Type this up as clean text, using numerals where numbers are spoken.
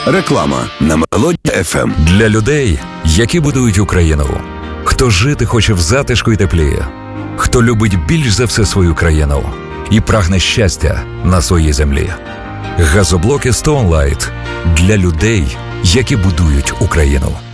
Реклама на Мелодія ФМ. Для людей, які будують Україну. Хто жити хоче в затишку й теплі. Хто любить більш за все свою країну і прагне щастя на своїй землі. Газоблоки Stone Light для людей, які будують Україну.